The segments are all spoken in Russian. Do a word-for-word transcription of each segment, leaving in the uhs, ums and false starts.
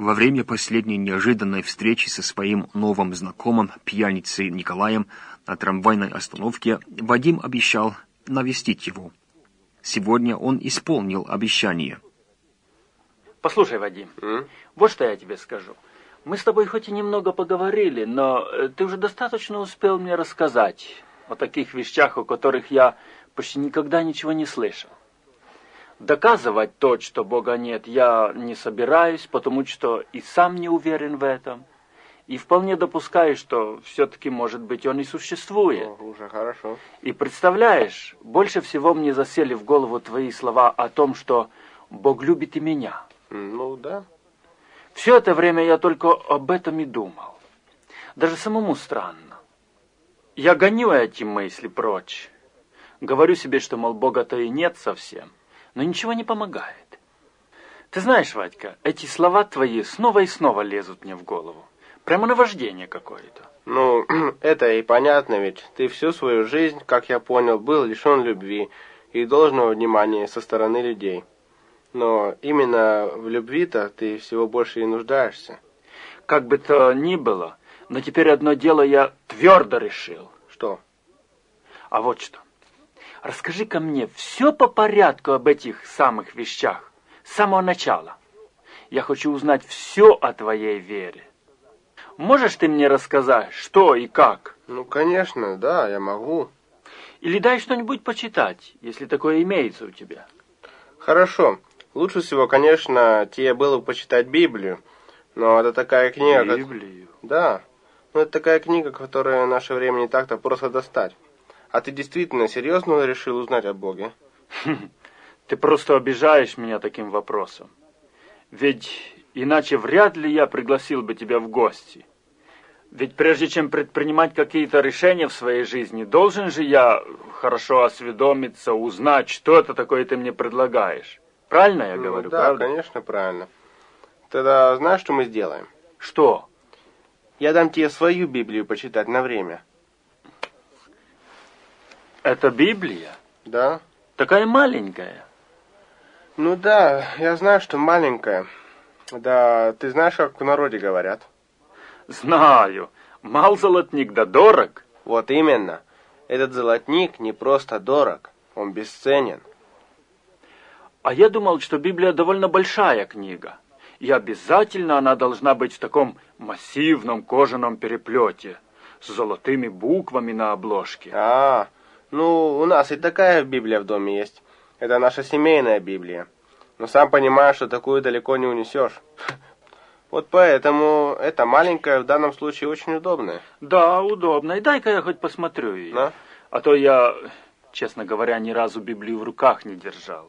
Во время последней неожиданной встречи со своим новым знакомым, пьяницей Николаем, на трамвайной остановке, Вадим обещал навестить его. Сегодня он исполнил обещание. Послушай, Вадим, М? вот что я тебе скажу. Мы с тобой хоть и немного поговорили, но ты уже достаточно успел мне рассказать о таких вещах, о которых я почти никогда ничего не слышал. Доказывать то, что Бога нет, я не собираюсь, потому что и сам не уверен в этом. И вполне допускаю, что все-таки, может быть, Он и существует. О, уже хорошо. И представляешь, больше всего мне засели в голову твои слова о том, что Бог любит и меня. Ну да. Все это время я только об этом и думал. Даже самому странно. Я гоню эти мысли прочь. Говорю себе, что, мол, Бога-то и нет совсем. Но ничего не помогает. Ты знаешь, Вадька, эти слова твои снова и снова лезут мне в голову. Прямо наваждение какое-то. Ну, это и понятно, ведь ты всю свою жизнь, как я понял, был лишен любви и должного внимания со стороны людей. Но именно в любви-то ты всего больше и нуждаешься. Как бы то ни было, но теперь одно дело я твердо решил. Что? А вот что. Расскажи-ка мне все по порядку об этих самых вещах, с самого начала. Я хочу узнать все о твоей вере. Можешь ты мне рассказать, что и как? Ну, конечно, да, я могу. Или дай что-нибудь почитать, если такое имеется у тебя. Хорошо. Лучше всего, конечно, тебе было бы почитать Библию. Но это такая книга... как- Библию? Да. Ну, это такая книга, которую в наше время не так-то просто достать. А ты действительно серьезно решил узнать о Боге? Ты просто обижаешь меня таким вопросом. Ведь иначе вряд ли я пригласил бы тебя в гости. Ведь прежде чем предпринимать какие-то решения в своей жизни, должен же я хорошо осведомиться, узнать, что это такое ты мне предлагаешь. Правильно я Ну, говорю, да, правда? конечно, правильно. Тогда знаешь, что мы сделаем? Что? Я дам тебе свою Библию почитать на время. Это Библия? Да? Такая маленькая. Ну да, я знаю, что маленькая. Да, ты знаешь, как в народе говорят? Знаю. Мал золотник да дорог. Вот именно. Этот золотник не просто дорог, он бесценен. А я думал, что Библия довольно большая книга. И обязательно она должна быть в таком массивном кожаном переплете, с золотыми буквами на обложке. А, ну, у нас и такая Библия в доме есть. Это наша семейная Библия. Но сам понимаешь, что такую далеко не унесешь. Вот поэтому эта маленькая в данном случае очень удобная. Да, удобно. И дай-ка я хоть посмотрю ее. Да? А то я, честно говоря, ни разу Библию в руках не держал.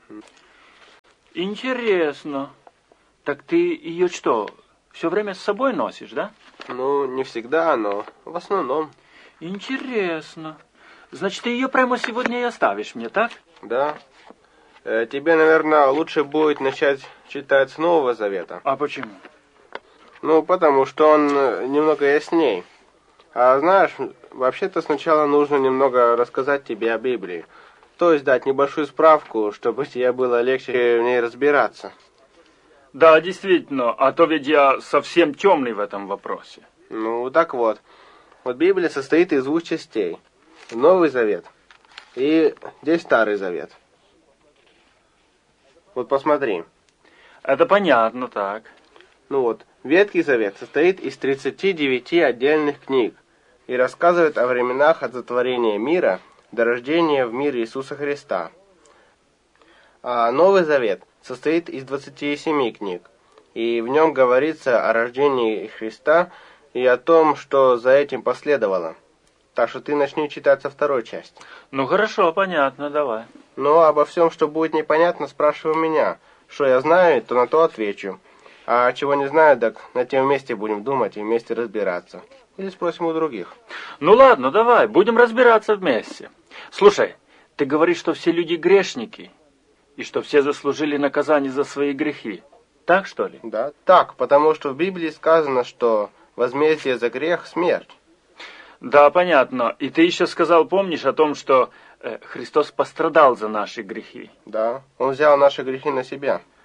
Интересно. Так ты ее что, все время с собой носишь, да? Ну, не всегда, но в основном. Интересно. Значит, ты ее прямо сегодня и оставишь мне, так? Да. Э, тебе, наверное, лучше будет начать читать с Нового Завета. А почему? Ну, потому что он э, немного ясней. А знаешь, вообще-то сначала нужно немного рассказать тебе о Библии. То есть дать небольшую справку, чтобы тебе было легче в ней разбираться. Да, действительно, а то ведь я совсем темный в этом вопросе. Ну, так вот. Вот Библия состоит из двух частей. Новый Завет и здесь Старый Завет. Вот посмотри. Это понятно, так. Ну вот, Ветхий Завет состоит из тридцати девяти отдельных книг и рассказывает о временах от сотворения мира до рождения в мир Иисуса Христа. А Новый Завет состоит из двадцати семи книг, и в нем говорится о рождении Христа и о том, что за этим последовало. Так что ты начни читать со второй части. Ну хорошо, понятно, давай. Но обо всем, что будет непонятно, спрашивай меня. Что я знаю, то на то отвечу. А чего не знаю, так на тем вместе будем думать и вместе разбираться. Или спросим у других. Ну ладно, давай, будем разбираться вместе. Слушай, ты говоришь, что все люди грешники, и что все заслужили наказание за свои грехи. Так, что ли? Да, так, потому что в Библии сказано, что возмездие за грех – смерть. Да, понятно. И ты еще сказал, помнишь, о том, что э, Христос пострадал за наши грехи. Да, Он взял наши грехи на себя.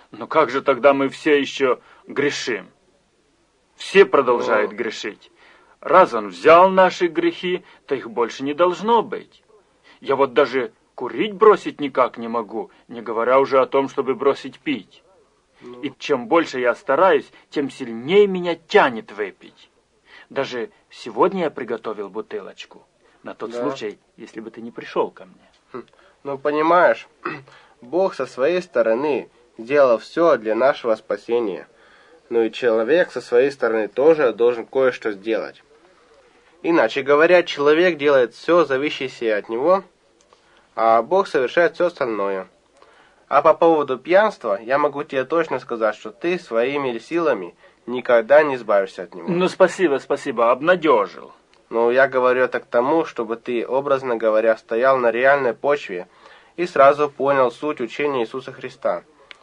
Но как же тогда мы все еще грешим? Все продолжают грешить. Раз он взял наши грехи, то их больше не должно быть. Я вот даже курить бросить никак не могу, не говоря уже о том, чтобы бросить пить. Ну. И чем больше я стараюсь, тем сильнее меня тянет выпить. Даже сегодня я приготовил бутылочку, на тот да. случай, если бы ты не пришел ко мне. Ну, понимаешь, Бог со своей стороны сделал все для нашего спасения. Ну и человек со своей стороны тоже должен кое-что сделать. Иначе говоря, человек делает все, зависящее от него, а Бог совершает все остальное. А по поводу пьянства, я могу тебе точно сказать, что ты своими силами никогда не избавишься от него. Ну, спасибо, спасибо, обнадежил. Ну, я говорю это к тому, чтобы ты, образно говоря, стоял на реальной почве и сразу понял суть учения Иисуса Христа.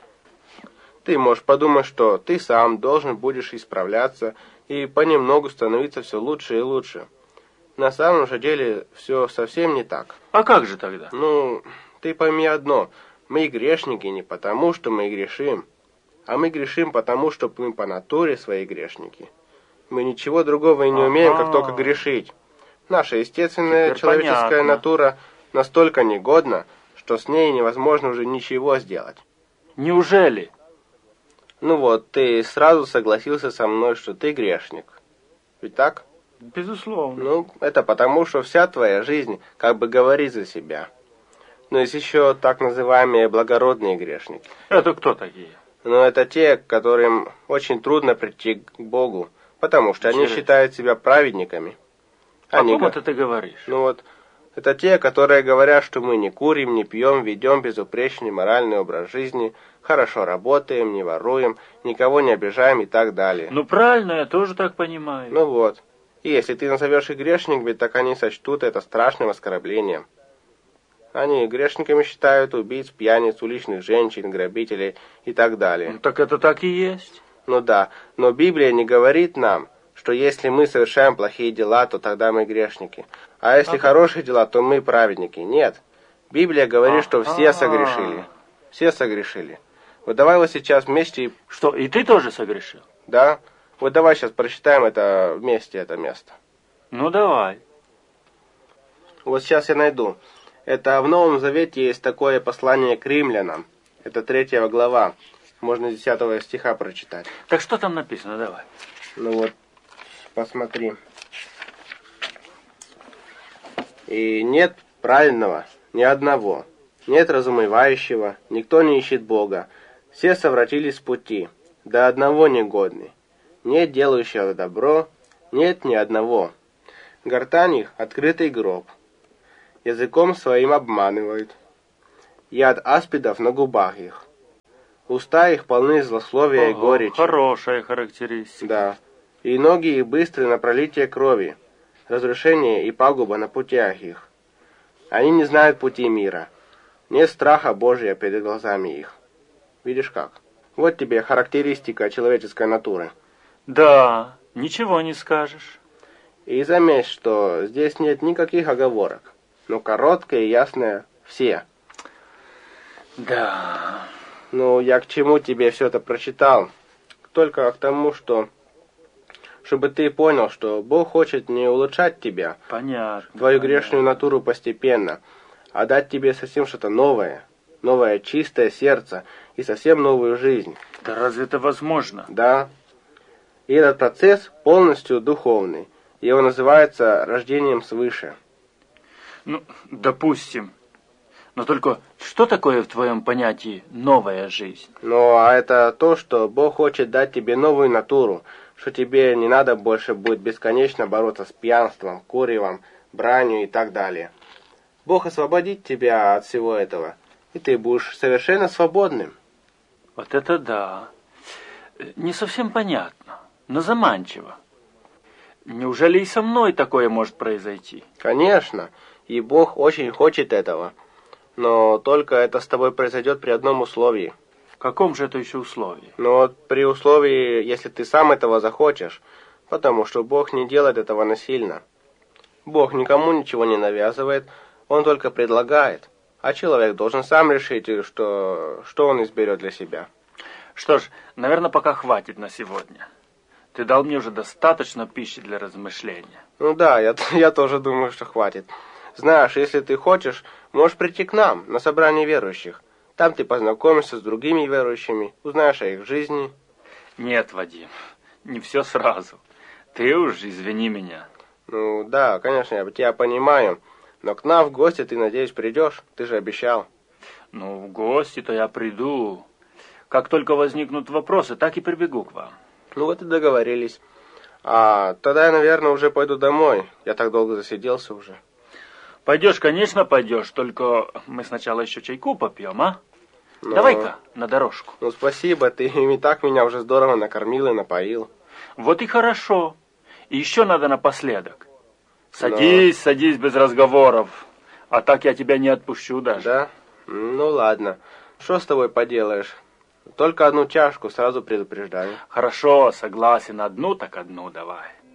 Ты можешь подумать, что ты сам должен будешь исправляться и понемногу становиться все лучше и лучше. На самом же деле все совсем не так. А как же тогда? Ну, ты пойми одно. Мы грешники не потому, что мы грешим, а мы грешим потому, что мы по натуре свои грешники. Мы ничего другого и не ага. умеем, как только грешить. Наша естественная Теперь человеческая понятно. натура настолько негодна, что с ней невозможно уже ничего сделать. Неужели? Ну вот, ты сразу согласился со мной, что ты грешник. Ведь так? Безусловно. Ну, это потому, что вся твоя жизнь как бы говорит за себя. Но есть еще так называемые благородные грешники. Это кто такие? Ну, это те, которым очень трудно прийти к Богу, потому что Интересно. они считают себя праведниками. О ком это ты говоришь? Ну вот, это те, которые говорят, что мы не курим, не пьем, ведем безупречный моральный образ жизни, хорошо работаем, не воруем, никого не обижаем и так далее. Ну правильно, я тоже так понимаю. Ну вот. И если ты назовешь их грешниками, так они сочтут это страшным оскорблением. Они грешниками считают убийц, пьяниц, уличных женщин, грабителей и так далее. Ну, так это так и есть. Ну да, но Библия не говорит нам, что если мы совершаем плохие дела, то тогда мы грешники. А если ага. хорошие дела, то мы праведники. Нет. Библия говорит, что все согрешили. Все согрешили. Вот давай вот сейчас вместе... Что, и ты тоже согрешил? Да. Вот давай сейчас прочитаем это вместе, это место. Ну давай. Вот сейчас я найду. Это в Новом Завете есть такое послание к римлянам. Это третья глава. Можно с десятого стиха прочитать. Так что там написано? Давай. Ну вот, посмотри. И нет правильного ни одного. Нет разумевающего, никто не ищет Бога. Все совратились с пути, до одного негодны. Нет делающего добро, нет ни одного. Гортань их — открытый гроб. Языком своим обманывают. Яд аспидов на губах их. Уста их полны злословия Ого, и горечи. Хорошая характеристика. Да. И ноги их быстры на пролитие крови, разрушение и пагуба на путях их. Они не знают пути мира. Нет страха Божия перед глазами их. Видишь как? Вот тебе характеристика человеческой натуры. Да, ничего не скажешь. И заметь, что здесь нет никаких оговорок. Но короткое и ясное все. Да. Ну, я к чему тебе все это прочитал? Только к тому, что... Чтобы ты понял, что Бог хочет не улучшать тебя, понятно, твою понятно. грешную натуру постепенно, а дать тебе совсем что-то новое, новое чистое сердце и совсем новую жизнь. Да разве это возможно? Да. И этот процесс полностью духовный. Его называется рождением свыше. Ну, допустим. Но только что такое в твоем понятии новая жизнь? Ну, а это то, что Бог хочет дать тебе новую натуру, что тебе не надо больше будет бесконечно бороться с пьянством, куревом, бранью и так далее. Бог освободит тебя от всего этого, и ты будешь совершенно свободным. Вот это да. Не совсем понятно, но заманчиво. Неужели и со мной такое может произойти? Конечно, и Бог очень хочет этого. Но только это с тобой произойдет при одном условии. В каком же это еще условии? Ну вот при условии, если ты сам этого захочешь, потому что Бог не делает этого насильно. Бог никому ничего не навязывает, Он только предлагает, а человек должен сам решить, что, что он изберет для себя. Что ж, наверное, пока хватит на сегодня. Ты дал мне уже достаточно пищи для размышления. Ну да, я, я тоже думаю, что хватит. Знаешь, если ты хочешь, можешь прийти к нам на собрание верующих. Там ты познакомишься с другими верующими, узнаешь о их жизни. Нет, Вадим, не все сразу. Ты уж извини меня. Ну да, конечно, я тебя понимаю. Но к нам в гости ты, надеюсь, придешь? Ты же обещал. Ну, в гости-то я приду. Как только возникнут вопросы, так и прибегу к вам. Ну вот и договорились. А тогда я, наверное, уже пойду домой. Я так долго засиделся уже. Пойдешь, конечно, пойдешь. Только мы сначала еще чайку попьем, а? Но... Давай-ка на дорожку. Ну спасибо, ты и так меня уже здорово накормил и напоил. Вот и хорошо. И еще надо напоследок. Садись, Но... садись без разговоров. А так я тебя не отпущу даже. Да? Ну ладно. Что с тобой поделаешь? Только одну чашку, сразу предупреждаю. Хорошо, согласен. Одну так одну давай.